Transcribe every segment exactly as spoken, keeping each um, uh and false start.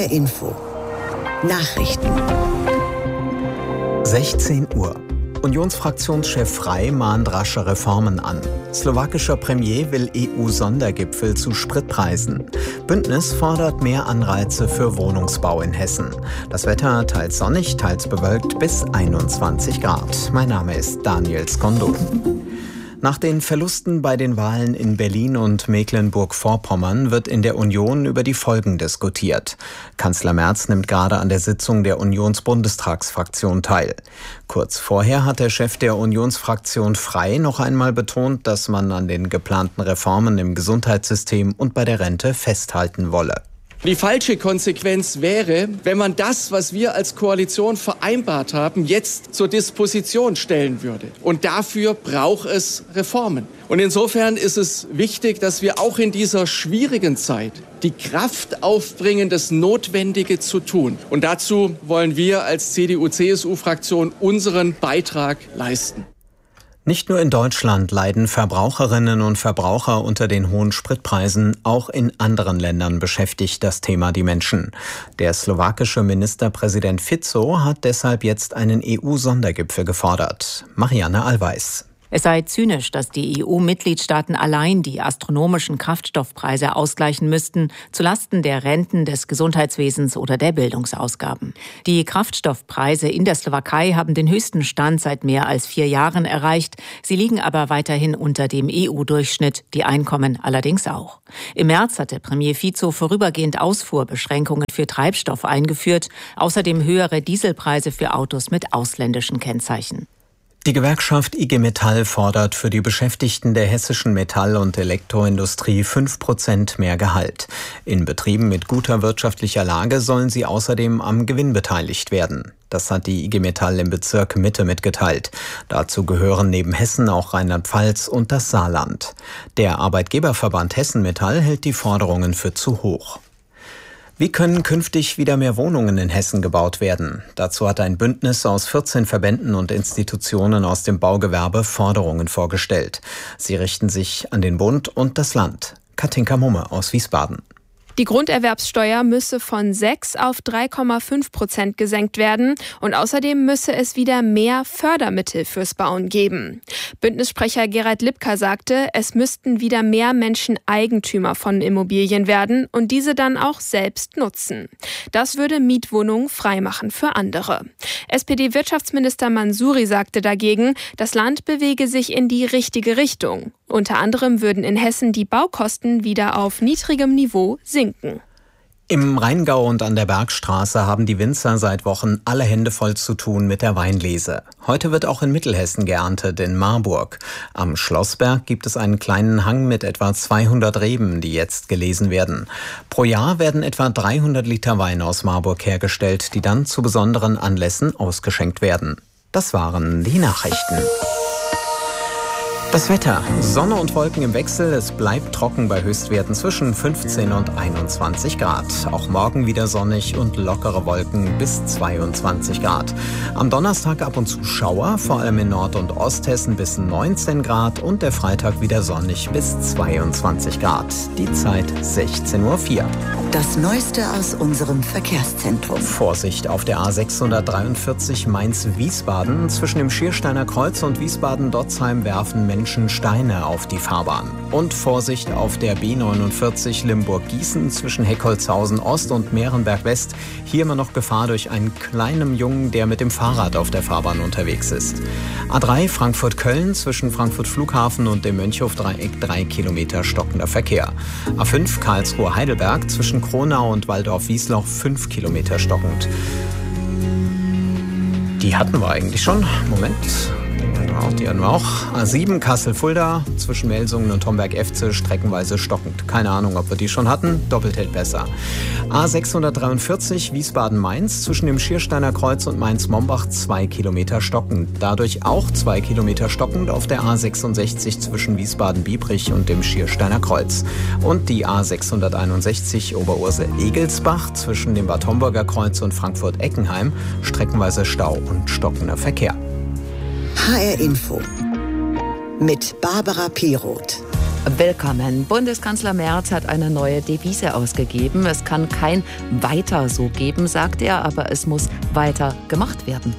R Info. Nachrichten. sechzehn Uhr. Unionsfraktionschef Frey mahnt rasche Reformen an. Slowakischer Premier will E U-Sondergipfel zu Spritpreisen. Bündnis fordert mehr Anreize für Wohnungsbau in Hessen. Das Wetter teils sonnig, teils bewölkt bis einundzwanzig Grad. Mein Name ist Daniel Skondo. Nach den Verlusten bei den Wahlen in Berlin und Mecklenburg-Vorpommern wird in der Union über die Folgen diskutiert. Kanzler Merz nimmt gerade an der Sitzung der Unionsbundestagsfraktion teil. Kurz vorher hat der Chef der Unionsfraktion Frey noch einmal betont, dass man an den geplanten Reformen im Gesundheitssystem und bei der Rente festhalten wolle. Die falsche Konsequenz wäre, wenn man das, was wir als Koalition vereinbart haben, jetzt zur Disposition stellen würde. Und dafür braucht es Reformen. Und insofern ist es wichtig, dass wir auch in dieser schwierigen Zeit die Kraft aufbringen, das Notwendige zu tun. Und dazu wollen wir als C D U C S U-Fraktion unseren Beitrag leisten. Nicht nur in Deutschland leiden Verbraucherinnen und Verbraucher unter den hohen Spritpreisen, auch in anderen Ländern beschäftigt das Thema die Menschen. Der slowakische Ministerpräsident Fico hat deshalb jetzt einen E U-Sondergipfel gefordert. Marianne Allweis. Es sei zynisch, dass die E U-Mitgliedstaaten allein die astronomischen Kraftstoffpreise ausgleichen müssten, zulasten der Renten, des Gesundheitswesens oder der Bildungsausgaben. Die Kraftstoffpreise in der Slowakei haben den höchsten Stand seit mehr als vier Jahren erreicht. Sie liegen aber weiterhin unter dem E U-Durchschnitt, die Einkommen allerdings auch. Im März hatte Premier Fico vorübergehend Ausfuhrbeschränkungen für Treibstoff eingeführt, außerdem höhere Dieselpreise für Autos mit ausländischen Kennzeichen. Die Gewerkschaft I G Metall fordert für die Beschäftigten der hessischen Metall- und Elektroindustrie fünf Prozent mehr Gehalt. In Betrieben mit guter wirtschaftlicher Lage sollen sie außerdem am Gewinn beteiligt werden. Das hat die I G Metall im Bezirk Mitte mitgeteilt. Dazu gehören neben Hessen auch Rheinland-Pfalz und das Saarland. Der Arbeitgeberverband Hessen Metall hält die Forderungen für zu hoch. Wie können künftig wieder mehr Wohnungen in Hessen gebaut werden? Dazu hat ein Bündnis aus vierzehn Verbänden und Institutionen aus dem Baugewerbe Forderungen vorgestellt. Sie richten sich an den Bund und das Land. Katinka Mumme aus Wiesbaden. Die Grunderwerbssteuer müsse von sechs auf drei Komma fünf Prozent gesenkt werden und außerdem müsse es wieder mehr Fördermittel fürs Bauen geben. Bündnissprecher Gerald Lipka sagte, es müssten wieder mehr Menschen Eigentümer von Immobilien werden und diese dann auch selbst nutzen. Das würde Mietwohnungen freimachen für andere. S P D-Wirtschaftsminister Mansouri sagte dagegen, das Land bewege sich in die richtige Richtung. Unter anderem würden in Hessen die Baukosten wieder auf niedrigem Niveau sinken. Im Rheingau und an der Bergstraße haben die Winzer seit Wochen alle Hände voll zu tun mit der Weinlese. Heute wird auch in Mittelhessen geerntet, in Marburg. Am Schlossberg gibt es einen kleinen Hang mit etwa zweihundert Reben, die jetzt gelesen werden. Pro Jahr werden etwa dreihundert Liter Wein aus Marburg hergestellt, die dann zu besonderen Anlässen ausgeschenkt werden. Das waren die Nachrichten. Das Wetter. Sonne und Wolken im Wechsel. Es bleibt trocken bei Höchstwerten zwischen fünfzehn und einundzwanzig Grad. Auch morgen wieder sonnig und lockere Wolken bis zweiundzwanzig Grad. Am Donnerstag ab und zu Schauer, vor allem in Nord- und Osthessen bis neunzehn Grad und der Freitag wieder sonnig bis zweiundzwanzig Grad. Die Zeit sechzehn Uhr vier. Das Neueste aus unserem Verkehrszentrum. Vorsicht auf der A sechshundertdreiundvierzig Mainz-Wiesbaden. Zwischen dem Schiersteiner Kreuz und Wiesbaden-Dotzheim werfen Menschen Steine auf die Fahrbahn. Und Vorsicht auf der B neunundvierzig Limburg-Gießen zwischen Heckholzhausen Ost und Mehrenberg West. Hier immer noch Gefahr durch einen kleinen Jungen, der mit dem Fahrrad auf der Fahrbahn unterwegs ist. A drei Frankfurt-Köln zwischen Frankfurt Flughafen und dem Mönchhof-Dreieck drei Kilometer stockender Verkehr. A fünf Karlsruhe-Heidelberg zwischen Kronau und Waldorf-Wiesloch fünf Kilometer stockend. Die hatten wir eigentlich schon. Moment. Die hatten wir auch. A sieben Kassel-Fulda zwischen Melsungen und Homberg-Efze streckenweise stockend. Keine Ahnung, ob wir die schon hatten. Doppelt hält besser. A sechshundertdreiundvierzig Wiesbaden-Mainz zwischen dem Schiersteiner Kreuz und Mainz-Mombach zwei Kilometer stockend. Dadurch auch zwei Kilometer stockend auf der A sechsundsechzig zwischen Wiesbaden-Biebrich und dem Schiersteiner Kreuz. Und die A sechshunderteinundsechzig Oberursel-Egelsbach zwischen dem Bad Homburger Kreuz und Frankfurt-Eckenheim streckenweise Stau und stockender Verkehr. H R Info mit Barbara Piroth. Willkommen. Bundeskanzler Merz hat eine neue Devise ausgegeben. Es kann kein Weiter so geben, sagt er, aber es muss weiter gemacht werden.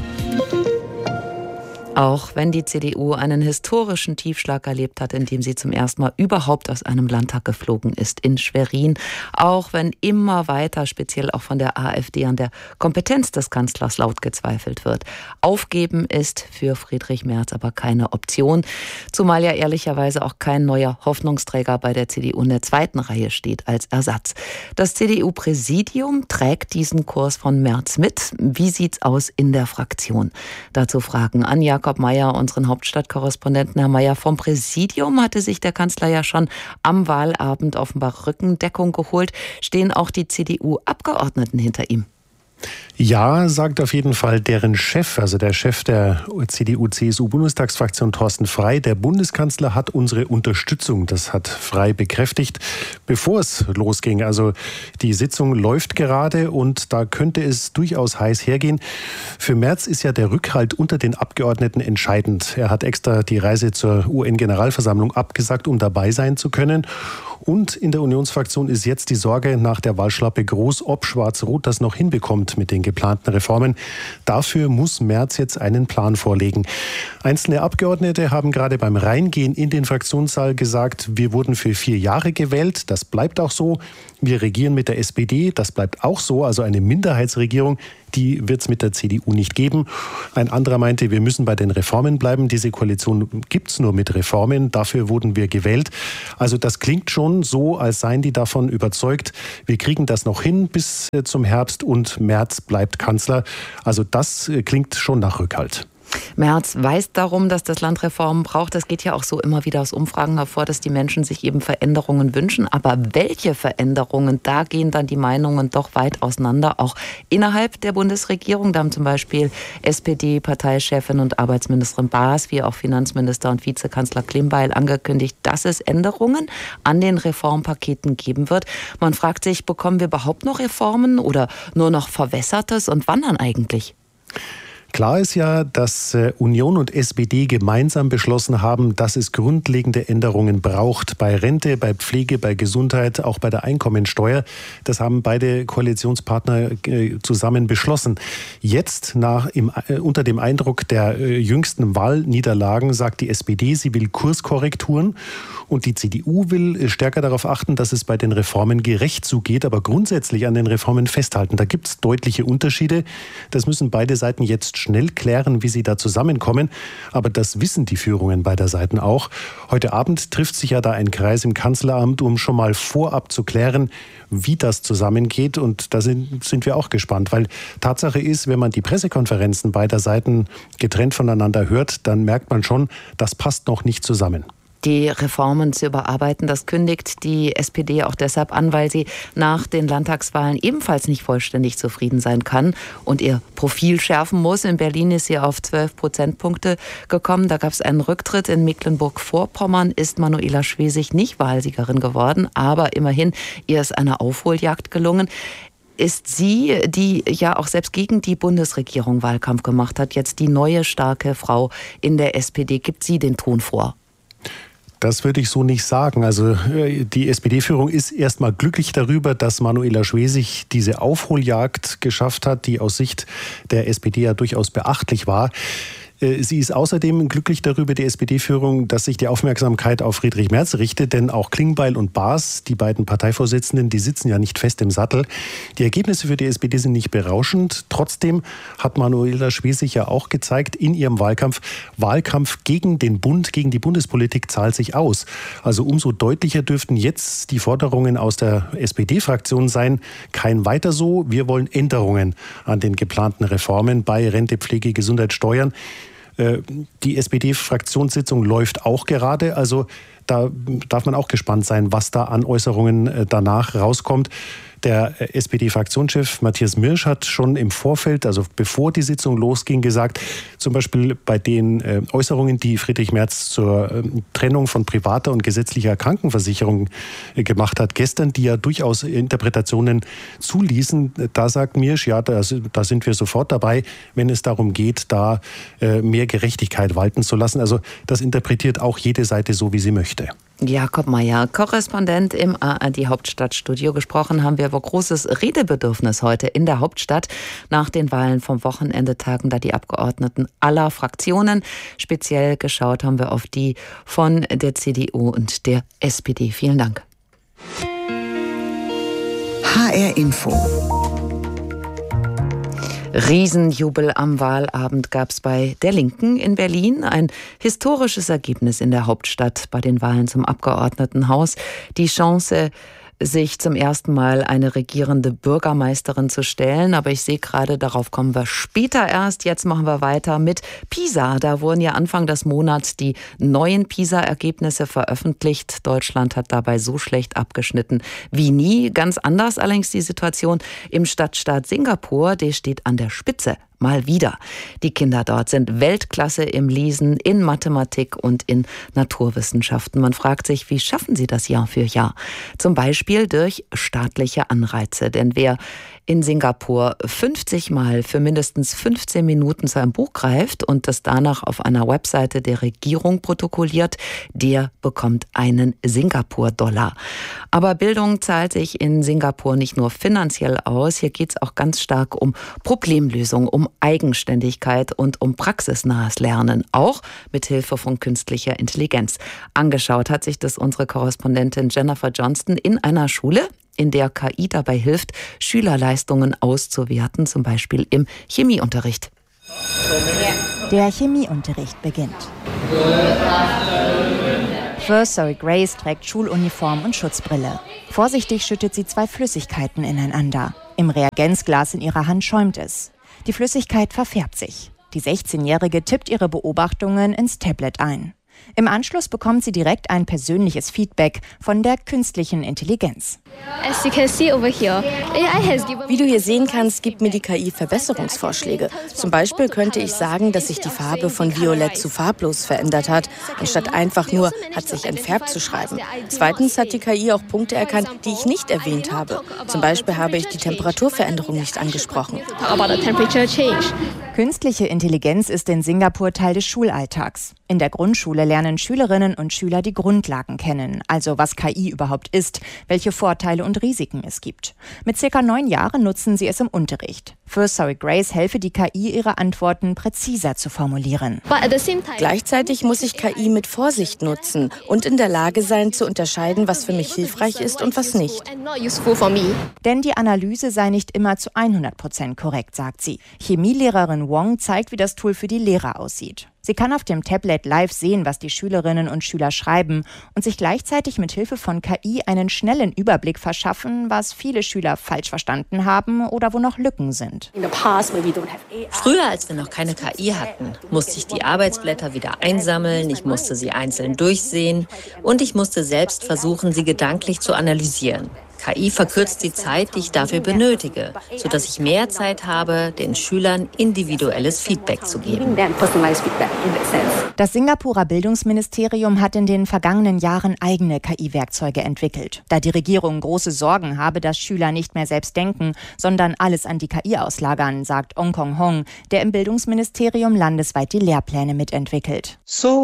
Auch wenn die C D U einen historischen Tiefschlag erlebt hat, indem sie zum ersten Mal überhaupt aus einem Landtag geflogen ist, in Schwerin. Auch wenn immer weiter, speziell auch von der AfD, an der Kompetenz des Kanzlers laut gezweifelt wird. Aufgeben ist für Friedrich Merz aber keine Option. Zumal ja ehrlicherweise auch kein neuer Hoffnungsträger bei der C D U in der zweiten Reihe steht als Ersatz. Das C D U-Präsidium trägt diesen Kurs von Merz mit. Wie sieht's aus in der Fraktion? Dazu Fragen an Jakob Mayer, unseren Hauptstadtkorrespondenten. Herr Mayer, vom Präsidium hatte sich der Kanzler ja schon am Wahlabend offenbar Rückendeckung geholt. Stehen auch die C D U-Abgeordneten hinter ihm? Ja, sagt auf jeden Fall deren Chef, also der Chef der C D U-C S U-Bundestagsfraktion Thorsten Frey. Der Bundeskanzler hat unsere Unterstützung. Das hat Frey bekräftigt, bevor es losging. Also die Sitzung läuft gerade und da könnte es durchaus heiß hergehen. Für Merz ist ja der Rückhalt unter den Abgeordneten entscheidend. Er hat extra die Reise zur U N-Generalversammlung abgesagt, um dabei sein zu können. Und in der Unionsfraktion ist jetzt die Sorge nach der Wahlschlappe groß, ob Schwarz-Rot das noch hinbekommt mit den geplanten Reformen. Dafür muss Merz jetzt einen Plan vorlegen. Einzelne Abgeordnete haben gerade beim Reingehen in den Fraktionssaal gesagt, wir wurden für vier Jahre gewählt, das bleibt auch so. Wir regieren mit der S P D, das bleibt auch so, also eine Minderheitsregierung, die wird es mit der C D U nicht geben. Ein anderer meinte, wir müssen bei den Reformen bleiben. Diese Koalition gibt es nur mit Reformen, dafür wurden wir gewählt. Also das klingt schon so, als seien die davon überzeugt, wir kriegen das noch hin bis zum Herbst und Merz bleibt Kanzler. Also das klingt schon nach Rückhalt. Merz weiß darum, dass das Land Reformen braucht. Das geht ja auch so immer wieder aus Umfragen hervor, dass die Menschen sich eben Veränderungen wünschen. Aber welche Veränderungen, da gehen dann die Meinungen doch weit auseinander, auch innerhalb der Bundesregierung. Da haben zum Beispiel S P D-Parteichefin und Arbeitsministerin Baas wie auch Finanzminister und Vizekanzler Klingbeil angekündigt, dass es Änderungen an den Reformpaketen geben wird. Man fragt sich, bekommen wir überhaupt noch Reformen oder nur noch Verwässertes und wann dann eigentlich? Klar ist ja, dass Union und S P D gemeinsam beschlossen haben, dass es grundlegende Änderungen braucht. Bei Rente, bei Pflege, bei Gesundheit, auch bei der Einkommensteuer. Das haben beide Koalitionspartner zusammen beschlossen. Jetzt, nach, im, unter dem Eindruck der jüngsten Wahlniederlagen, sagt die S P D, sie will Kurskorrekturen. Und die C D U will stärker darauf achten, dass es bei den Reformen gerecht zugeht, aber grundsätzlich an den Reformen festhalten. Da gibt es deutliche Unterschiede. Das müssen beide Seiten jetzt schnell klären, wie sie da zusammenkommen. Aber das wissen die Führungen beider Seiten auch. Heute Abend trifft sich ja da ein Kreis im Kanzleramt, um schon mal vorab zu klären, wie das zusammengeht. Und da sind, sind wir auch gespannt, weil Tatsache ist, wenn man die Pressekonferenzen beider Seiten getrennt voneinander hört, dann merkt man schon, das passt noch nicht zusammen. Die Reformen zu überarbeiten, das kündigt die S P D auch deshalb an, weil sie nach den Landtagswahlen ebenfalls nicht vollständig zufrieden sein kann und ihr Profil schärfen muss. In Berlin ist sie auf zwölf Prozentpunkte gekommen. Da gab es einen Rücktritt. In Mecklenburg-Vorpommern ist Manuela Schwesig nicht Wahlsiegerin geworden, aber immerhin, ihr ist eine Aufholjagd gelungen. Ist sie, die ja auch selbst gegen die Bundesregierung Wahlkampf gemacht hat, jetzt die neue starke Frau in der S P D? Gibt sie den Ton vor? Das würde ich so nicht sagen. Also die S P D-Führung ist erstmal glücklich darüber, dass Manuela Schwesig diese Aufholjagd geschafft hat, die aus Sicht der S P D ja durchaus beachtlich war. Sie ist außerdem glücklich darüber, die S P D-Führung, dass sich die Aufmerksamkeit auf Friedrich Merz richtet, denn auch Klingbeil und Baas, die beiden Parteivorsitzenden, die sitzen ja nicht fest im Sattel. Die Ergebnisse für die S P D sind nicht berauschend. Trotzdem hat Manuela Schwesig ja auch gezeigt in ihrem Wahlkampf, Wahlkampf gegen den Bund, gegen die Bundespolitik zahlt sich aus. Also umso deutlicher dürften jetzt die Forderungen aus der S P D-Fraktion sein, kein weiter so, wir wollen Änderungen an den geplanten Reformen bei Rente, Pflege, Gesundheit, Steuern. Die S P D-Fraktionssitzung läuft auch gerade, also da darf man auch gespannt sein, was da an Äußerungen danach rauskommt. Der S P D-Fraktionschef Matthias Mirsch hat schon im Vorfeld, also bevor die Sitzung losging, gesagt, zum Beispiel bei den äh, Äußerungen, die Friedrich Merz zur äh, Trennung von privater und gesetzlicher Krankenversicherung äh, gemacht hat, gestern, die ja durchaus Interpretationen zuließen, da sagt Mirsch, ja, da, da sind wir sofort dabei, wenn es darum geht, da äh, mehr Gerechtigkeit walten zu lassen. Also das interpretiert auch jede Seite so, wie sie möchte. Jakob Mayer, Korrespondent im A R D Hauptstadtstudio. Gesprochen haben wir über großes Redebedürfnis heute in der Hauptstadt. Nach den Wahlen vom Wochenende tagen da die Abgeordneten aller Fraktionen. Speziell geschaut haben wir auf die von der C D U und der S P D. Vielen Dank. H R Info. Riesenjubel am Wahlabend gab es bei der Linken in Berlin. Ein historisches Ergebnis in der Hauptstadt bei den Wahlen zum Abgeordnetenhaus. Die Chance, sich zum ersten Mal eine regierende Bürgermeisterin zu stellen. Aber ich sehe gerade, darauf kommen wir später erst. Jetzt machen wir weiter mit PISA. Da wurden ja Anfang des Monats die neuen PISA-Ergebnisse veröffentlicht. Deutschland hat dabei so schlecht abgeschnitten wie nie. Ganz anders allerdings die Situation im Stadtstaat Singapur. Der steht an der Spitze. Mal wieder. Die Kinder dort sind Weltklasse im Lesen, in Mathematik und in Naturwissenschaften. Man fragt sich, wie schaffen sie das Jahr für Jahr? Zum Beispiel durch staatliche Anreize. Denn wer in Singapur fünfzig Mal für mindestens fünfzehn Minuten zu einem Buch greift und das danach auf einer Webseite der Regierung protokolliert, der bekommt einen Singapur-Dollar. Aber Bildung zahlt sich in Singapur nicht nur finanziell aus. Hier geht es auch ganz stark um Problemlösung, um Eigenständigkeit und um praxisnahes Lernen, auch mit Hilfe von künstlicher Intelligenz. Angeschaut hat sich das unsere Korrespondentin Jennifer Johnston in einer Schule, in der K I dabei hilft, Schülerleistungen auszuwerten, zum Beispiel im Chemieunterricht. Der Chemieunterricht beginnt. First Sorry Grace trägt Schuluniform und Schutzbrille. Vorsichtig schüttet sie zwei Flüssigkeiten ineinander. Im Reagenzglas in ihrer Hand schäumt es. Die Flüssigkeit verfärbt sich. Die sechzehnjährige tippt ihre Beobachtungen ins Tablet ein. Im Anschluss bekommt sie direkt ein persönliches Feedback von der künstlichen Intelligenz. Wie du hier sehen kannst, gibt mir die K I Verbesserungsvorschläge. Zum Beispiel könnte ich sagen, dass sich die Farbe von violett zu farblos verändert hat, anstatt einfach nur hat sich entfärbt zu schreiben. Zweitens hat die K I auch Punkte erkannt, die ich nicht erwähnt habe. Zum Beispiel habe ich die Temperaturveränderung nicht angesprochen. Künstliche Intelligenz ist in Singapur Teil des Schulalltags. In der Grundschule lernen Schülerinnen und Schüler die Grundlagen kennen, also was K I überhaupt ist, welche Vorteile und Risiken es gibt. Mit circa neun Jahren nutzen sie es im Unterricht. First Sorry Grace helfe die K I, ihre Antworten präziser zu formulieren. Gleichzeitig muss ich K I mit Vorsicht nutzen und in der Lage sein, zu unterscheiden, was für mich hilfreich ist und was nicht. Denn die Analyse sei nicht immer zu hundert Prozent korrekt, sagt sie. Chemielehrerin Wong zeigt, wie das Tool für die Lehrer aussieht. Sie kann auf dem Tablet live sehen, was die Schülerinnen und Schüler schreiben und sich gleichzeitig mit Hilfe von K I einen schnellen Überblick verschaffen, was viele Schüler falsch verstanden haben oder wo noch Lücken sind. Früher, als wir noch keine K I hatten, musste ich die Arbeitsblätter wieder einsammeln, ich musste sie einzeln durchsehen und ich musste selbst versuchen, sie gedanklich zu analysieren. K I verkürzt die Zeit, die ich dafür benötige, sodass ich mehr Zeit habe, den Schülern individuelles Feedback zu geben. Das Singapurer Bildungsministerium hat in den vergangenen Jahren eigene K I-Werkzeuge entwickelt. Da die Regierung große Sorgen habe, dass Schüler nicht mehr selbst denken, sondern alles an die K I auslagern, sagt Ong Kong Hong, der im Bildungsministerium landesweit die Lehrpläne mitentwickelt.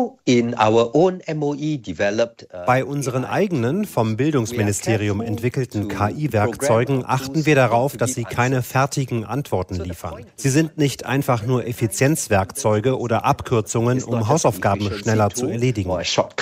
Bei unseren eigenen, vom Bildungsministerium entwickelten K I-Werkzeugen achten wir darauf, dass sie keine fertigen Antworten liefern. Sie sind nicht einfach nur Effizienzwerkzeuge oder Abkürzungen, um Hausaufgaben schneller zu erledigen.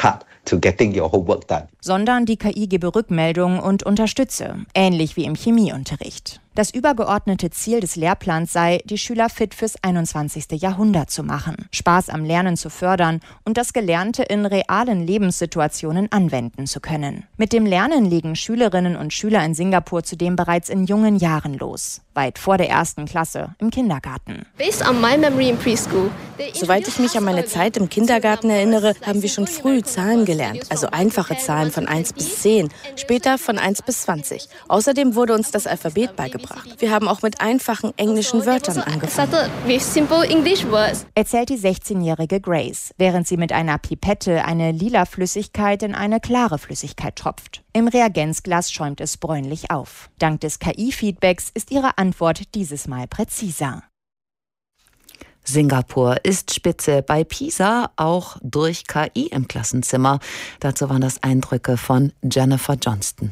Sondern die K I gebe Rückmeldungen und unterstütze, ähnlich wie im Chemieunterricht. Das übergeordnete Ziel des Lehrplans sei, die Schüler fit fürs einundzwanzigste Jahrhundert zu machen, Spaß am Lernen zu fördern und das Gelernte in realen Lebenssituationen anwenden zu können. Mit dem Lernen legen Schülerinnen und Schüler in Singapur zudem bereits in jungen Jahren los, weit vor der ersten Klasse im Kindergarten. Soweit ich mich an meine Zeit im Kindergarten erinnere, haben wir schon früh Zahlen gelernt, also einfache Zahlen von eins bis zehn, später von eins bis zwanzig. Außerdem wurde uns das Alphabet beigebracht. Wir haben auch mit einfachen englischen Wörtern angefangen. Erzählt die sechzehnjährige Grace, während sie mit einer Pipette eine lila Flüssigkeit in eine klare Flüssigkeit tropft. Im Reagenzglas schäumt es bräunlich auf. Dank des K I-Feedbacks ist ihre Antwort dieses Mal präziser. Singapur ist Spitze bei PISA, auch durch K I im Klassenzimmer. Dazu waren das Eindrücke von Jennifer Johnston.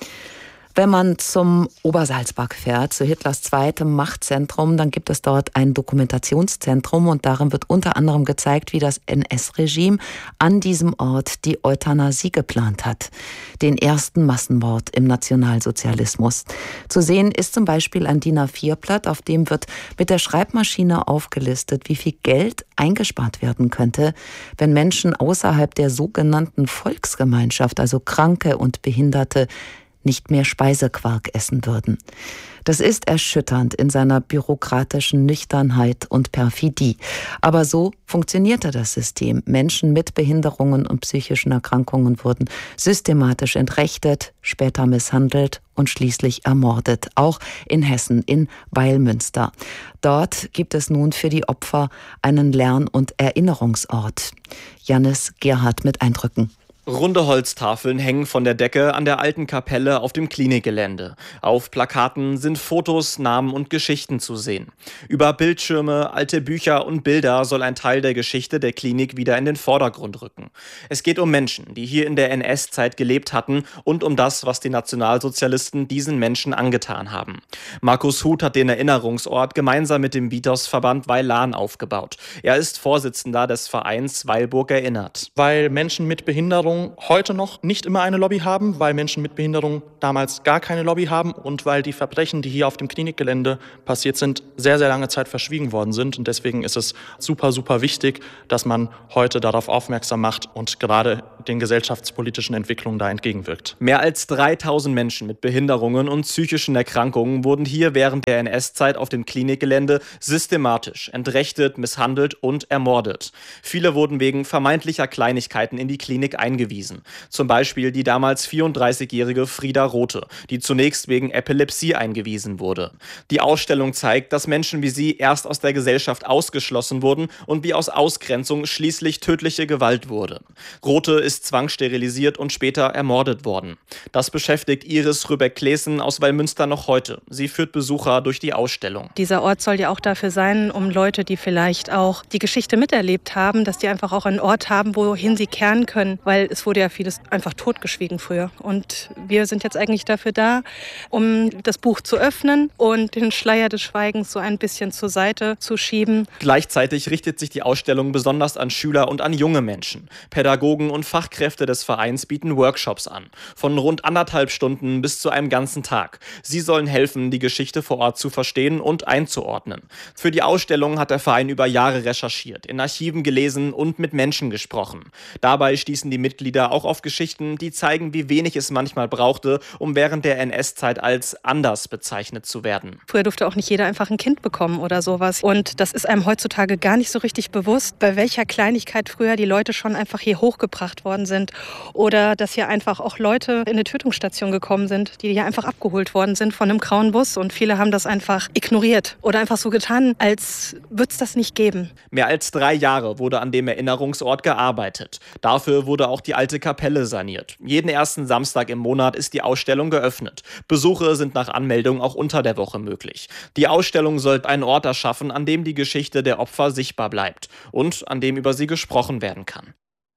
Wenn man zum Obersalzberg fährt, zu Hitlers zweitem Machtzentrum, dann gibt es dort ein Dokumentationszentrum und darin wird unter anderem gezeigt, wie das N S-Regime an diesem Ort die Euthanasie geplant hat. Den ersten Massenmord im Nationalsozialismus. Zu sehen ist zum Beispiel ein D I N A vier Blatt, auf dem wird mit der Schreibmaschine aufgelistet, wie viel Geld eingespart werden könnte, wenn Menschen außerhalb der sogenannten Volksgemeinschaft, also Kranke und Behinderte, nicht mehr Speisequark essen würden. Das ist erschütternd in seiner bürokratischen Nüchternheit und Perfidie. Aber so funktionierte das System. Menschen mit Behinderungen und psychischen Erkrankungen wurden systematisch entrechtet, später misshandelt und schließlich ermordet. Auch in Hessen, in Weilmünster. Dort gibt es nun für die Opfer einen Lern- und Erinnerungsort. Jannis Gerhardt mit Eindrücken. Runde Holztafeln hängen von der Decke an der alten Kapelle auf dem Klinikgelände. Auf Plakaten sind Fotos, Namen und Geschichten zu sehen. Über Bildschirme, alte Bücher und Bilder soll ein Teil der Geschichte der Klinik wieder in den Vordergrund rücken. Es geht um Menschen, die hier in der N S-Zeit gelebt hatten und um das, was die Nationalsozialisten diesen Menschen angetan haben. Markus Huth hat den Erinnerungsort gemeinsam mit dem Vitos-Verband Weil-Lahn aufgebaut. Er ist Vorsitzender des Vereins Weilburg erinnert. Weil Menschen mit Behinderung heute noch nicht immer eine Lobby haben, weil Menschen mit Behinderung damals gar keine Lobby haben und weil die Verbrechen, die hier auf dem Klinikgelände passiert sind, sehr, sehr lange Zeit verschwiegen worden sind. Und deswegen ist es super, super wichtig, dass man heute darauf aufmerksam macht und gerade den gesellschaftspolitischen Entwicklungen da entgegenwirkt. Mehr als dreitausend Menschen mit Behinderungen und psychischen Erkrankungen wurden hier während der N S-Zeit auf dem Klinikgelände systematisch entrechtet, misshandelt und ermordet. Viele wurden wegen vermeintlicher Kleinigkeiten in die Klinik eingewiesen. Zum Beispiel die damals vierunddreißigjährige Frieda Rothe, die zunächst wegen Epilepsie eingewiesen wurde. Die Ausstellung zeigt, dass Menschen wie sie erst aus der Gesellschaft ausgeschlossen wurden und wie aus Ausgrenzung schließlich tödliche Gewalt wurde. Rothe ist zwangssterilisiert und später ermordet worden. Das beschäftigt Iris Rübeck-Klesen aus Weilmünster noch heute. Sie führt Besucher durch die Ausstellung. Dieser Ort soll ja auch dafür sein, um Leute, die vielleicht auch die Geschichte miterlebt haben, dass die einfach auch einen Ort haben, wohin sie kehren können, weil es wurde ja vieles einfach totgeschwiegen früher. Und wir sind jetzt eigentlich dafür da, um das Buch zu öffnen und den Schleier des Schweigens so ein bisschen zur Seite zu schieben. Gleichzeitig richtet sich die Ausstellung besonders an Schüler und an junge Menschen. Pädagogen und Fachkräfte des Vereins bieten Workshops an. Von rund anderthalb Stunden bis zu einem ganzen Tag. Sie sollen helfen, die Geschichte vor Ort zu verstehen und einzuordnen. Für die Ausstellung hat der Verein über Jahre recherchiert, in Archiven gelesen und mit Menschen gesprochen. Dabei stießen die Mitglieder auch auf Geschichten, die zeigen, wie wenig es manchmal brauchte, um während der N S-Zeit als anders bezeichnet zu werden. Früher durfte auch nicht jeder einfach ein Kind bekommen oder sowas. Und das ist einem heutzutage gar nicht so richtig bewusst, bei welcher Kleinigkeit früher die Leute schon einfach hier hochgebracht worden sind. Oder dass hier einfach auch Leute in eine Tötungsstation gekommen sind, die hier einfach abgeholt worden sind von einem grauen Bus. Und viele haben das einfach ignoriert oder einfach so getan, als würde es das nicht geben. Mehr als drei Jahre wurde an dem Erinnerungsort gearbeitet. Dafür wurde auch die alte Kapelle saniert. Jeden ersten Samstag im Monat ist die Ausstellung geöffnet. Besuche sind nach Anmeldung auch unter der Woche möglich. Die Ausstellung soll einen Ort erschaffen, an dem die Geschichte der Opfer sichtbar bleibt und an dem über sie gesprochen werden kann.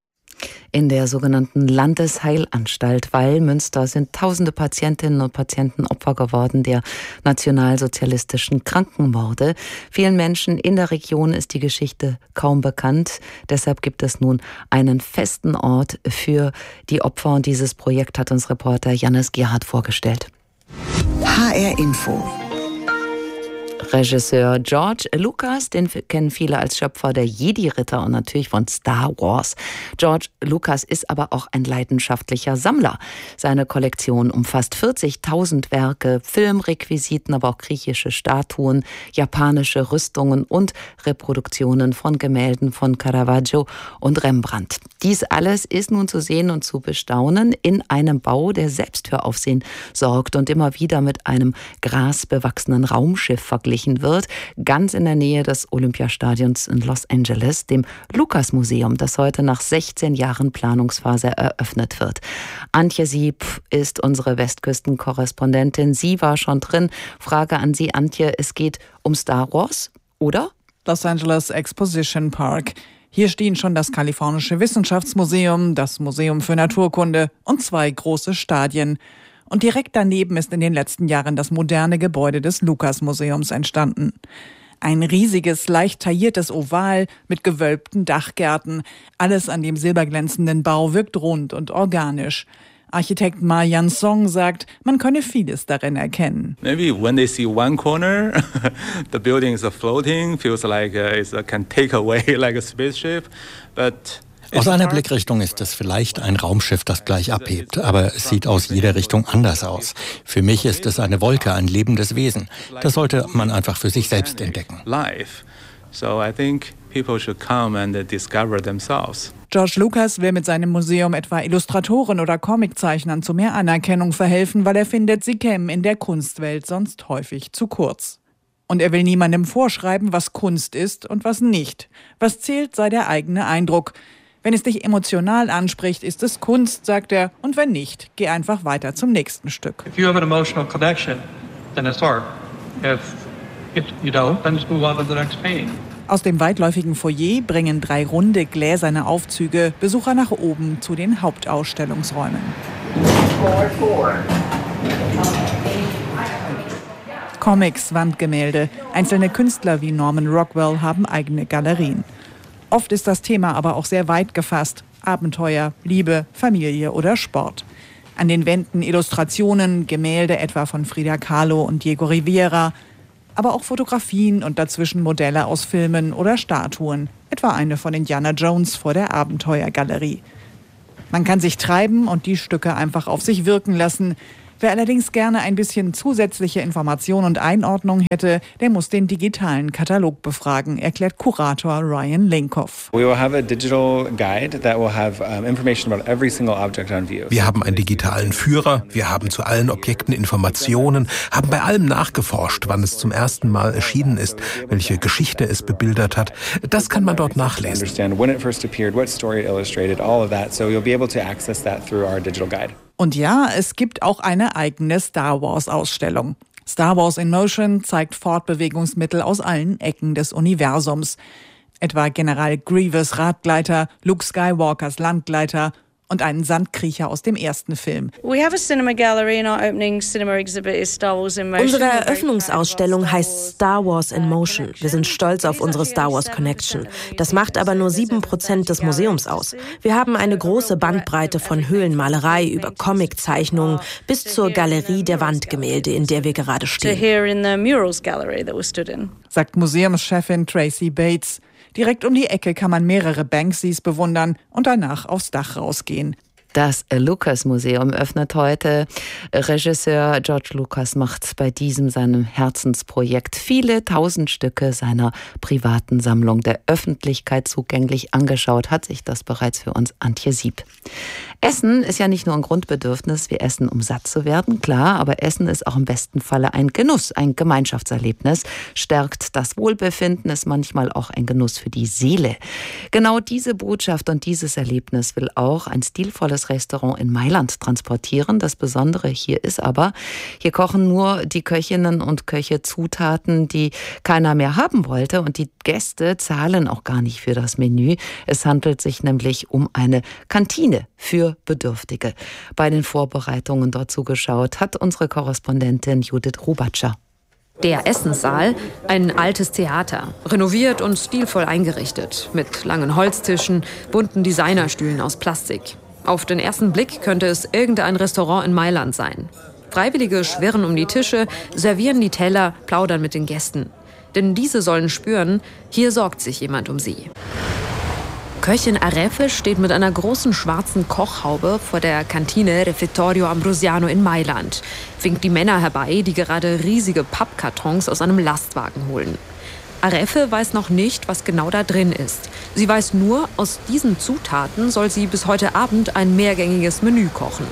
In der sogenannten Landesheilanstalt Weilmünster sind tausende Patientinnen und Patienten Opfer geworden der nationalsozialistischen Krankenmorde. Vielen Menschen in der Region ist die Geschichte kaum bekannt. Deshalb gibt es nun einen festen Ort für die Opfer. Und dieses Projekt hat uns Reporter Jannis Gerhardt vorgestellt. H R Info. Regisseur George Lucas, den kennen viele als Schöpfer der Jedi-Ritter und natürlich von Star Wars. George Lucas ist aber auch ein leidenschaftlicher Sammler. Seine Kollektion umfasst vierzigtausend Werke, Filmrequisiten, aber auch griechische Statuen, japanische Rüstungen und Reproduktionen von Gemälden von Caravaggio und Rembrandt. Dies alles ist nun zu sehen und zu bestaunen in einem Bau, der selbst für Aufsehen sorgt und immer wieder mit einem grasbewachsenen Raumschiff verglichen wird, ganz in der Nähe des Olympiastadions in Los Angeles, dem Lucas-Museum, das heute nach sechzehn Jahren Planungsphase eröffnet wird. Antje Sieb ist unsere Westküstenkorrespondentin. Sie war schon drin. Frage an Sie, Antje, es geht um Star Wars, oder? Los Angeles Exposition Park. Hier stehen schon das Kalifornische Wissenschaftsmuseum, das Museum für Naturkunde und zwei große Stadien. Und direkt daneben ist in den letzten Jahren das moderne Gebäude des Lucas-Museums entstanden. Ein riesiges, leicht tailliertes Oval mit gewölbten Dachgärten. Alles an dem silberglänzenden Bau wirkt rund und organisch. Architekt Ma Yan-song sagt, man könne vieles darin erkennen. Maybe when they see one corner, the building is floating, feels like it can take away like a spaceship, but aus einer Blickrichtung ist es vielleicht ein Raumschiff, das gleich abhebt, aber es sieht aus jeder Richtung anders aus. Für mich ist es eine Wolke, ein lebendes Wesen. Das sollte man einfach für sich selbst entdecken. So I think people should come and discover themselves. George Lucas will mit seinem Museum etwa Illustratoren oder Comiczeichnern zu mehr Anerkennung verhelfen, weil er findet, sie kämen in der Kunstwelt sonst häufig zu kurz. Und er will niemandem vorschreiben, was Kunst ist und was nicht. Was zählt, sei der eigene Eindruck. Wenn es dich emotional anspricht, ist es Kunst, sagt er, und wenn nicht, geh einfach weiter zum nächsten Stück. If you have an emotional connection, then it's art. If If you don't, then just move on to the next painting. Aus dem weitläufigen Foyer bringen drei runde gläserne Aufzüge Besucher nach oben zu den Hauptausstellungsräumen. Comics, Wandgemälde, einzelne Künstler wie Norman Rockwell haben eigene Galerien. Oft ist das Thema aber auch sehr weit gefasst. Abenteuer, Liebe, Familie oder Sport. An den Wänden Illustrationen, Gemälde etwa von Frida Kahlo und Diego Rivera, aber auch Fotografien und dazwischen Modelle aus Filmen oder Statuen, etwa eine von Indiana Jones vor der Abenteuergalerie. Man kann sich treiben und die Stücke einfach auf sich wirken lassen. Wer allerdings gerne ein bisschen zusätzliche Information und Einordnung hätte, der muss den digitalen Katalog befragen, erklärt Kurator Ryan Linkoff. Wir haben einen digitalen Führer, wir haben zu allen Objekten Informationen, haben bei allem nachgeforscht, wann es zum ersten Mal erschienen ist, welche Geschichte es bebildert hat. Das kann man dort nachlesen. Und ja, es gibt auch eine eigene Star Wars-Ausstellung. Star Wars in Motion zeigt Fortbewegungsmittel aus allen Ecken des Universums. Etwa General Grievous Radgleiter, Luke Skywalkers Landgleiter und einen Sandkriecher aus dem ersten Film. Unsere Eröffnungsausstellung heißt Star Wars in Motion. Wir sind stolz auf unsere Star Wars Connection. Das macht aber nur sieben Prozent des Museums aus. Wir haben eine große Bandbreite von Höhlenmalerei über Comiczeichnungen bis zur Galerie der Wandgemälde, in der wir gerade stehen. Sagt Museumschefin Tracy Bates. Direkt um die Ecke kann man mehrere Banksys bewundern und danach aufs Dach rausgehen. Das Lucas-Museum öffnet heute. Regisseur George Lucas macht bei diesem seinem Herzensprojekt viele tausend Stücke seiner privaten Sammlung der Öffentlichkeit zugänglich angeschaut. Hat sich das bereits für uns Antje Sieb. Essen ist ja nicht nur ein Grundbedürfnis, wir essen, um satt zu werden, klar, aber Essen ist auch im besten Falle ein Genuss, ein Gemeinschaftserlebnis, stärkt das Wohlbefinden, ist manchmal auch ein Genuss für die Seele. Genau diese Botschaft und dieses Erlebnis will auch ein stilvolles Restaurant in Mailand transportieren. Das Besondere hier ist aber, hier kochen nur die Köchinnen und Köche Zutaten, die keiner mehr haben wollte, und die Gäste zahlen auch gar nicht für das Menü. Es handelt sich nämlich um eine Kantine für Bedürftige. Bei den Vorbereitungen dort zugeschaut hat unsere Korrespondentin Judith Rubatscher. Der Essenssaal, ein altes Theater, renoviert und stilvoll eingerichtet, mit langen Holztischen, bunten Designerstühlen aus Plastik. Auf den ersten Blick könnte es irgendein Restaurant in Mailand sein. Freiwillige schwirren um die Tische, servieren die Teller, plaudern mit den Gästen. Denn diese sollen spüren, hier sorgt sich jemand um sie. Köchin Arefe steht mit einer großen schwarzen Kochhaube vor der Kantine Refettorio Ambrosiano in Mailand, winkt die Männer herbei, die gerade riesige Pappkartons aus einem Lastwagen holen. Arefe weiß noch nicht, was genau da drin ist. Sie weiß nur, aus diesen Zutaten soll sie bis heute Abend ein mehrgängiges Menü kochen.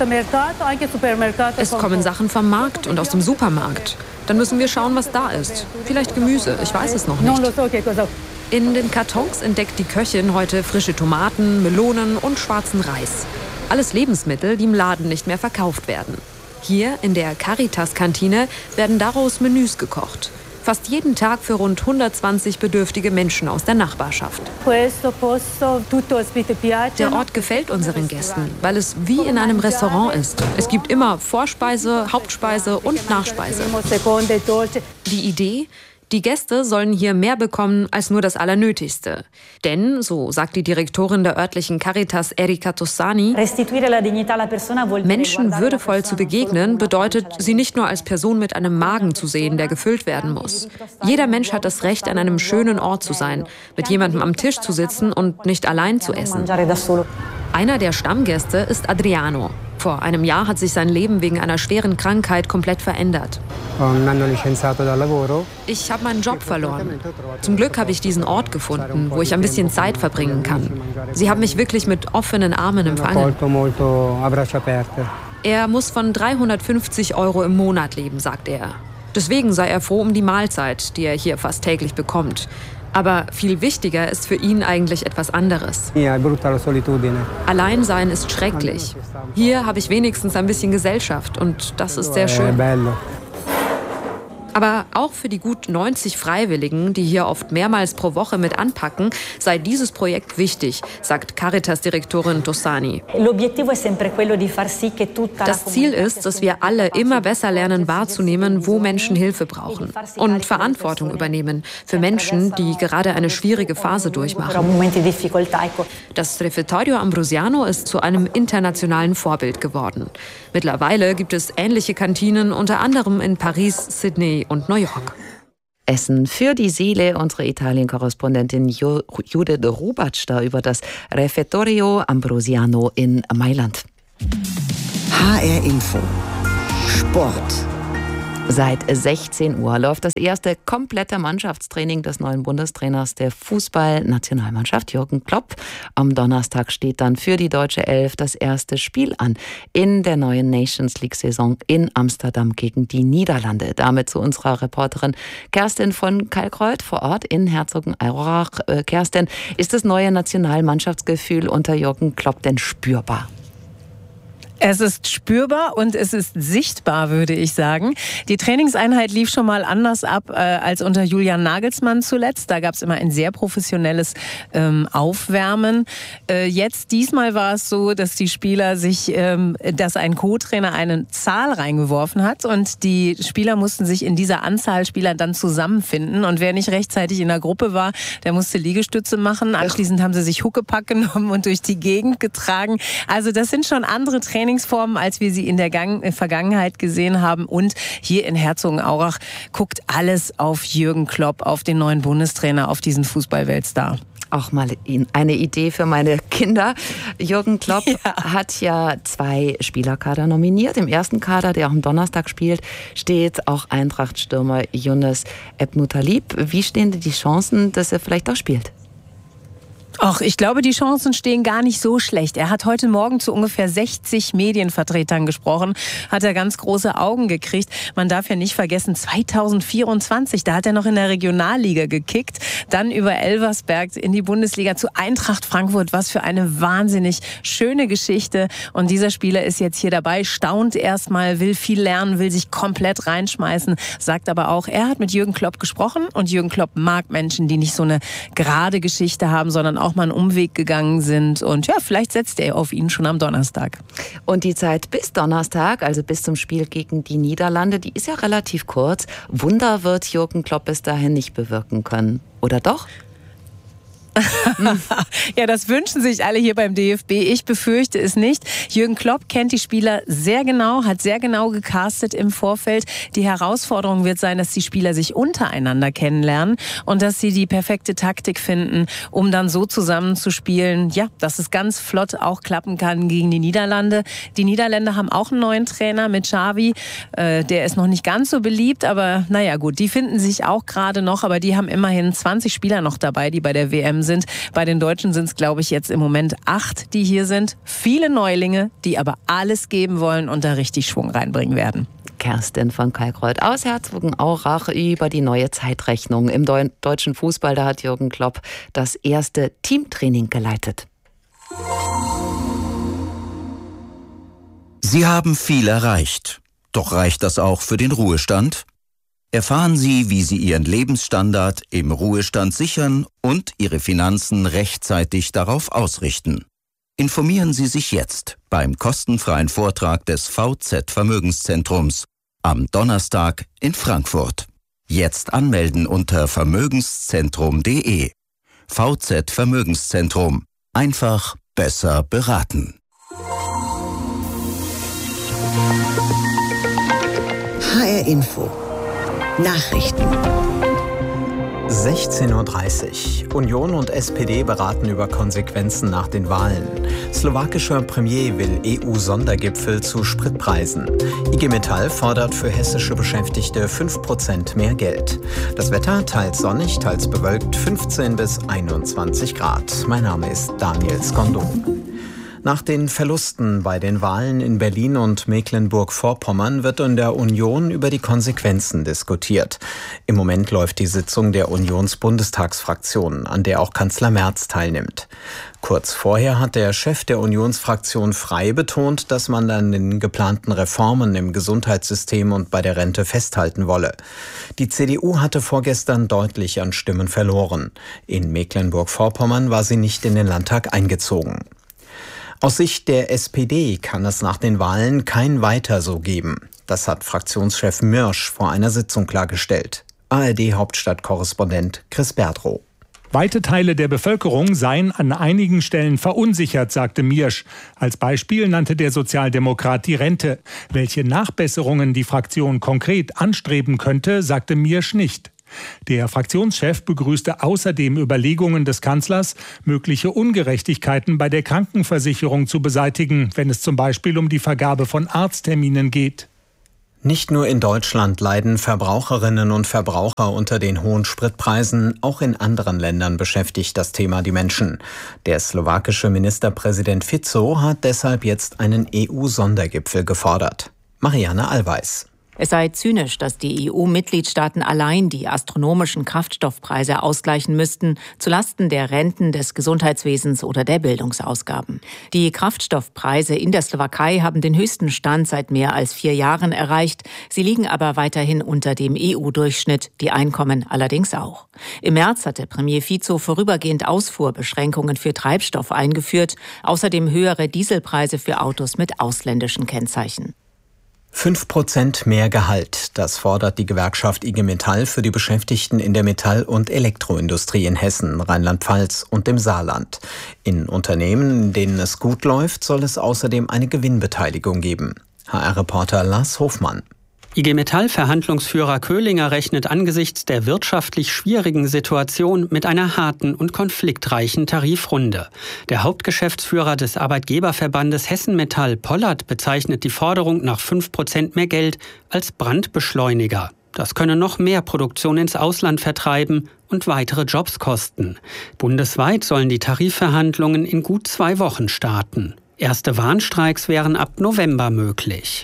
Es kommen Sachen vom Markt und aus dem Supermarkt. Dann müssen wir schauen, was da ist. Vielleicht Gemüse, ich weiß es noch nicht. In den Kartons entdeckt die Köchin heute frische Tomaten, Melonen und schwarzen Reis. Alles Lebensmittel, die im Laden nicht mehr verkauft werden. Hier in der Caritas-Kantine werden daraus Menüs gekocht. Fast jeden Tag für rund hundertzwanzig bedürftige Menschen aus der Nachbarschaft. Der Ort gefällt unseren Gästen, weil es wie in einem Restaurant ist. Es gibt immer Vorspeise, Hauptspeise und Nachspeise. Die Idee? Die Gäste sollen hier mehr bekommen als nur das Allernötigste. Denn, so sagt die Direktorin der örtlichen Caritas Erika Tossani, Menschen würdevoll zu begegnen, bedeutet, sie nicht nur als Person mit einem Magen zu sehen, der gefüllt werden muss. Jeder Mensch hat das Recht, an einem schönen Ort zu sein, mit jemandem am Tisch zu sitzen und nicht allein zu essen. Einer der Stammgäste ist Adriano. Vor einem Jahr hat sich sein Leben wegen einer schweren Krankheit komplett verändert. Ich habe meinen Job verloren. Zum Glück habe ich diesen Ort gefunden, wo ich ein bisschen Zeit verbringen kann. Sie haben mich wirklich mit offenen Armen empfangen. Er muss von dreihundertfünfzig Euro im Monat leben, sagt er. Deswegen sei er froh um die Mahlzeit, die er hier fast täglich bekommt. Aber viel wichtiger ist für ihn eigentlich etwas anderes. Alleinsein ist schrecklich. Hier habe ich wenigstens ein bisschen Gesellschaft und das ist sehr schön. Aber auch für die gut neunzig Freiwilligen, die hier oft mehrmals pro Woche mit anpacken, sei dieses Projekt wichtig, sagt Caritas-Direktorin Tossani. Das Ziel ist, dass wir alle immer besser lernen wahrzunehmen, wo Menschen Hilfe brauchen und Verantwortung übernehmen für Menschen, die gerade eine schwierige Phase durchmachen. Das Refettorio Ambrosiano ist zu einem internationalen Vorbild geworden. Mittlerweile gibt es ähnliche Kantinen, unter anderem in Paris, Sydney und New York. Essen für die Seele. Unsere Italien-Korrespondentin Judith Rubatsch da über das Refettorio Ambrosiano in Mailand. H R Info. Sport. Seit sechzehn Uhr läuft das erste komplette Mannschaftstraining des neuen Bundestrainers der Fußballnationalmannschaft, Jürgen Klopp. Am Donnerstag steht dann für die deutsche Elf das erste Spiel an in der neuen Nations League-Saison in Amsterdam gegen die Niederlande. Damit zu unserer Reporterin Kerstin von Kalkreuth vor Ort in Herzogenaurach. Äh, Kerstin, ist das neue Nationalmannschaftsgefühl unter Jürgen Klopp denn spürbar? Es ist spürbar und es ist sichtbar, würde ich sagen. Die Trainingseinheit lief schon mal anders ab äh, als unter Julian Nagelsmann zuletzt. Da gab es immer ein sehr professionelles ähm, Aufwärmen. Äh, jetzt, diesmal war es so, dass die Spieler sich, ähm, dass ein Co-Trainer eine Zahl reingeworfen hat und die Spieler mussten sich in dieser Anzahl Spieler dann zusammenfinden. Und wer nicht rechtzeitig in der Gruppe war, der musste Liegestütze machen. Anschließend haben sie sich Huckepack genommen und durch die Gegend getragen. Also das sind schon andere Trainings. Trainingsformen, als wir sie in der Gang- Vergangenheit gesehen haben. Und hier in Herzogenaurach guckt alles auf Jürgen Klopp, auf den neuen Bundestrainer, auf diesen Fußballweltstar. Auch mal eine Idee für meine Kinder. Jürgen Klopp ja. hat ja zwei Spielerkader nominiert. Im ersten Kader, der auch am Donnerstag spielt, steht auch Eintracht-Stürmer Younes Ebnoutalib. Wie stehen denn die Chancen, dass er vielleicht auch spielt? Ach, ich glaube, die Chancen stehen gar nicht so schlecht. Er hat heute Morgen zu ungefähr sechzig Medienvertretern gesprochen, hat er ganz große Augen gekriegt. Man darf ja nicht vergessen, zweitausendvierundzwanzig, da hat er noch in der Regionalliga gekickt, dann über Elversberg in die Bundesliga zu Eintracht Frankfurt. Was für eine wahnsinnig schöne Geschichte. Und dieser Spieler ist jetzt hier dabei, staunt erstmal, will viel lernen, will sich komplett reinschmeißen, sagt aber auch, er hat mit Jürgen Klopp gesprochen und Jürgen Klopp mag Menschen, die nicht so eine gerade Geschichte haben, sondern auch mal einen Umweg gegangen sind. Und ja, vielleicht setzt er auf ihn schon am Donnerstag. Und die Zeit bis Donnerstag, also bis zum Spiel gegen die Niederlande, die ist ja relativ kurz. Wunder wird Jürgen Klopp bis dahin nicht bewirken können. Oder doch? Ja, das wünschen sich alle hier beim D F B. Ich befürchte es nicht. Jürgen Klopp kennt die Spieler sehr genau, hat sehr genau gecastet im Vorfeld. Die Herausforderung wird sein, dass die Spieler sich untereinander kennenlernen und dass sie die perfekte Taktik finden, um dann so zusammen zu spielen, ja, dass es ganz flott auch klappen kann gegen die Niederlande. Die Niederländer haben auch einen neuen Trainer mit Xavi. Äh, der ist noch nicht ganz so beliebt, aber naja gut, die finden sich auch gerade noch, aber die haben immerhin zwanzig Spieler noch dabei, die bei der W M sind. Bei den Deutschen sind es, glaube ich, jetzt im Moment acht, die hier sind. Viele Neulinge, die aber alles geben wollen und da richtig Schwung reinbringen werden. Kerstin von Kalkreuth aus Herzogenaurach über die neue Zeitrechnung im deutschen Fußball. Da hat Jürgen Klopp das erste Teamtraining geleitet. Sie haben viel erreicht. Doch reicht das auch für den Ruhestand? Erfahren Sie, wie Sie Ihren Lebensstandard im Ruhestand sichern und Ihre Finanzen rechtzeitig darauf ausrichten. Informieren Sie sich jetzt beim kostenfreien Vortrag des V Z Vermögenszentrums am Donnerstag in Frankfurt. Jetzt anmelden unter vermögenszentrum punkt de. V Z Vermögenszentrum. Einfach besser beraten. H R Info. Nachrichten. sechzehn Uhr dreißig. Union und S P D beraten über Konsequenzen nach den Wahlen. Slowakischer Premier will E U-Sondergipfel zu Spritpreisen. I G Metall fordert für hessische Beschäftigte fünf Prozent mehr Geld. Das Wetter teils sonnig, teils bewölkt, fünfzehn bis einundzwanzig Grad. Mein Name ist Daniel Skondo. Nach den Verlusten bei den Wahlen in Berlin und Mecklenburg-Vorpommern wird in der Union über die Konsequenzen diskutiert. Im Moment läuft die Sitzung der Unionsbundestagsfraktion, an der auch Kanzler Merz teilnimmt. Kurz vorher hat der Chef der Unionsfraktion Frei betont, dass man an den geplanten Reformen im Gesundheitssystem und bei der Rente festhalten wolle. Die C D U hatte vorgestern deutlich an Stimmen verloren. In Mecklenburg-Vorpommern war sie nicht in den Landtag eingezogen. Aus Sicht der S P D kann es nach den Wahlen kein Weiter so geben. Das hat Fraktionschef Miersch vor einer Sitzung klargestellt. A R D-Hauptstadtkorrespondent Chris Berdrow. Weite Teile der Bevölkerung seien an einigen Stellen verunsichert, sagte Miersch. Als Beispiel nannte der Sozialdemokrat die Rente. Welche Nachbesserungen die Fraktion konkret anstreben könnte, sagte Miersch nicht. Der Fraktionschef begrüßte außerdem Überlegungen des Kanzlers, mögliche Ungerechtigkeiten bei der Krankenversicherung zu beseitigen, wenn es zum Beispiel um die Vergabe von Arztterminen geht. Nicht nur in Deutschland leiden Verbraucherinnen und Verbraucher unter den hohen Spritpreisen, auch in anderen Ländern beschäftigt das Thema die Menschen. Der slowakische Ministerpräsident Fico hat deshalb jetzt einen E U-Sondergipfel gefordert. Marianne Allweis. Es sei zynisch, dass die E U-Mitgliedstaaten allein die astronomischen Kraftstoffpreise ausgleichen müssten, zulasten der Renten, des Gesundheitswesens oder der Bildungsausgaben. Die Kraftstoffpreise in der Slowakei haben den höchsten Stand seit mehr als vier Jahren erreicht. Sie liegen aber weiterhin unter dem E U-Durchschnitt, die Einkommen allerdings auch. Im März hatte Premier Fico vorübergehend Ausfuhrbeschränkungen für Treibstoff eingeführt, außerdem höhere Dieselpreise für Autos mit ausländischen Kennzeichen. Fünf Prozent mehr Gehalt, das fordert die Gewerkschaft I G Metall für die Beschäftigten in der Metall- und Elektroindustrie in Hessen, Rheinland-Pfalz und dem Saarland. In Unternehmen, in denen es gut läuft, soll es außerdem eine Gewinnbeteiligung geben. H R-Reporter Lars Hofmann. I G Metall-Verhandlungsführer Köhlinger rechnet angesichts der wirtschaftlich schwierigen Situation mit einer harten und konfliktreichen Tarifrunde. Der Hauptgeschäftsführer des Arbeitgeberverbandes Hessen Metall, Pollert, bezeichnet die Forderung nach fünf Prozent mehr Geld als Brandbeschleuniger. Das könne noch mehr Produktion ins Ausland vertreiben und weitere Jobs kosten. Bundesweit sollen die Tarifverhandlungen in gut zwei Wochen starten. Erste Warnstreiks wären ab November möglich.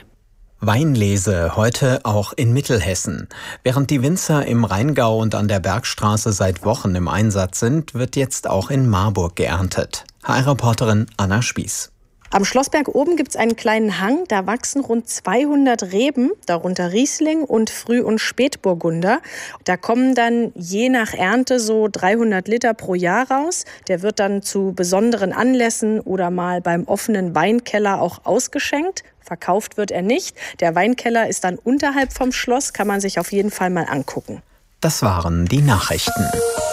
Weinlese heute auch in Mittelhessen. Während die Winzer im Rheingau und an der Bergstraße seit Wochen im Einsatz sind, wird jetzt auch in Marburg geerntet. H R-Reporterin Anna Spieß. Am Schlossberg oben gibt es einen kleinen Hang, da wachsen rund zweihundert Reben, darunter Riesling und Früh- und Spätburgunder. Da kommen dann je nach Ernte so dreihundert Liter pro Jahr raus. Der wird dann zu besonderen Anlässen oder mal beim offenen Weinkeller auch ausgeschenkt. Verkauft wird er nicht. Der Weinkeller ist dann unterhalb vom Schloss, kann man sich auf jeden Fall mal angucken. Das waren die Nachrichten.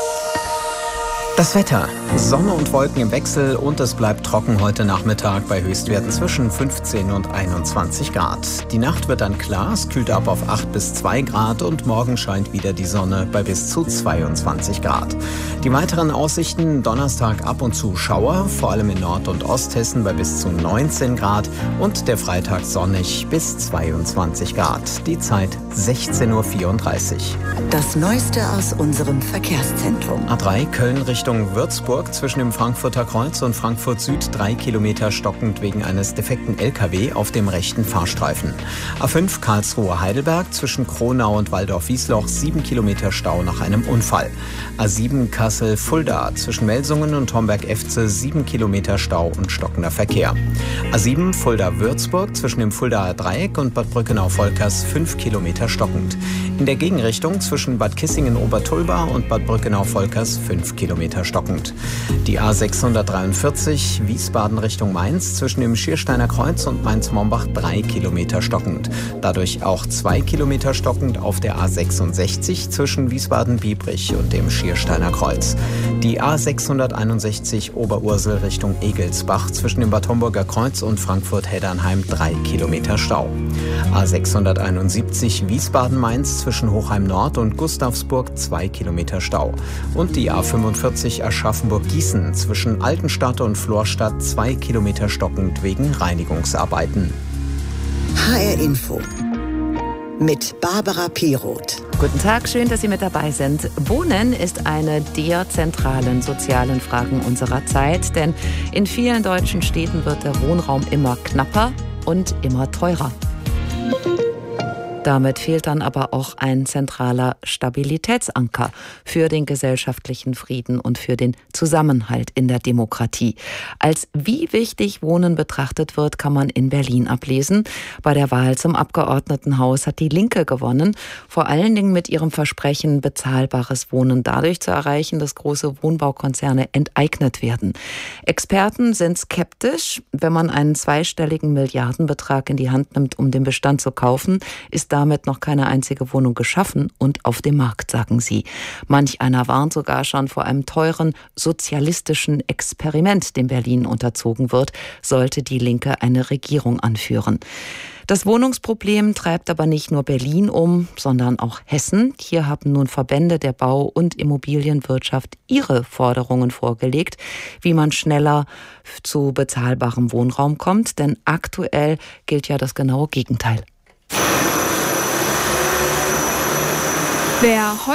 Das Wetter. Sonne und Wolken im Wechsel und es bleibt trocken heute Nachmittag bei Höchstwerten zwischen fünfzehn und einundzwanzig Grad. Die Nacht wird dann klar, es kühlt ab auf acht bis zwei Grad und morgen scheint wieder die Sonne bei bis zu zweiundzwanzig Grad. Die weiteren Aussichten: Donnerstag ab und zu Schauer, vor allem in Nord- und Osthessen bei bis zu neunzehn Grad und der Freitag sonnig bis zweiundzwanzig Grad. Die Zeit sechzehn Uhr vierunddreißig. Das Neueste aus unserem Verkehrszentrum. A drei Köln Richtung Richtung Würzburg zwischen dem Frankfurter Kreuz und Frankfurt Süd drei Kilometer stockend wegen eines defekten L K W auf dem rechten Fahrstreifen. A fünf Karlsruhe-Heidelberg zwischen Kronau und Waldorf-Wiesloch sieben Kilometer Stau nach einem Unfall. A sieben Kassel-Fulda zwischen Melsungen und Homberg-Efze sieben Kilometer Stau und stockender Verkehr. A sieben Fulda-Würzburg zwischen dem Fuldaer Dreieck und Bad Brückenau-Volkers fünf Kilometer stockend. In der Gegenrichtung zwischen Bad Kissingen-Obertulba und Bad Brückenau-Volkers fünf Kilometer stockend. Die A sechshundertdreiundvierzig Wiesbaden Richtung Mainz zwischen dem Schiersteiner Kreuz und Mainz-Mombach drei Kilometer stockend. Dadurch auch zwei Kilometer stockend auf der A sechsundsechzig zwischen Wiesbaden-Biebrich und dem Schiersteiner Kreuz. Die A sechshunderteinundsechzig Oberursel Richtung Egelsbach zwischen dem Bad Homburger Kreuz und Frankfurt-Heddernheim drei Kilometer Stau. A sechshunderteinundsiebzig Wiesbaden-Mainz zwischen Hochheim Nord und Gustavsburg zwei Kilometer Stau. Und die A fünfundvierzig Aschaffenburg-Gießen zwischen Altenstadt und Florstadt zwei Kilometer stockend wegen Reinigungsarbeiten. H R Info mit Barbara Piroth. Guten Tag, schön, dass Sie mit dabei sind. Wohnen ist eine der zentralen sozialen Fragen unserer Zeit, denn in vielen deutschen Städten wird der Wohnraum immer knapper und immer teurer. Damit fehlt dann aber auch ein zentraler Stabilitätsanker für den gesellschaftlichen Frieden und für den Zusammenhalt in der Demokratie. Als wie wichtig Wohnen betrachtet wird, kann man in Berlin ablesen. Bei der Wahl zum Abgeordnetenhaus hat die Linke gewonnen, vor allen Dingen mit ihrem Versprechen, bezahlbares Wohnen dadurch zu erreichen, dass große Wohnbaukonzerne enteignet werden. Experten sind skeptisch. Wenn man einen zweistelligen Milliardenbetrag in die Hand nimmt, um den Bestand zu kaufen, ist damit noch keine einzige Wohnung geschaffen und auf dem Markt, sagen sie. Manch einer warnt sogar schon vor einem teuren sozialistischen Experiment, dem Berlin unterzogen wird, sollte die Linke eine Regierung anführen. Das Wohnungsproblem treibt aber nicht nur Berlin um, sondern auch Hessen. Hier haben nun Verbände der Bau- und Immobilienwirtschaft ihre Forderungen vorgelegt, wie man schneller zu bezahlbarem Wohnraum kommt. Denn aktuell gilt ja das genaue Gegenteil. Wer